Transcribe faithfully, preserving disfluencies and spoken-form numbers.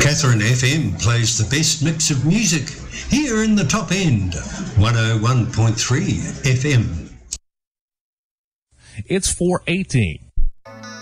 Catherine F M plays the best mix of music here in the top end, one oh one point three F M. It's four eighteen.